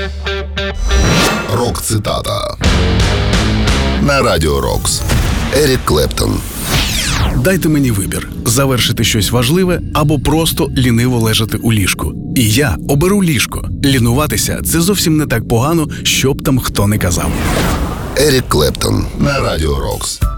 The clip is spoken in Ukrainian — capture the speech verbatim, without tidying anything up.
Рок-цитата на Радіо Рокс. Ерік Клептон. Дайте мені вибір – завершити щось важливе або просто ліниво лежати у ліжку. І я оберу ліжко. Лінуватися – це зовсім не так погано, що б там хто не казав. Ерік Клептон на Радіо Рокс.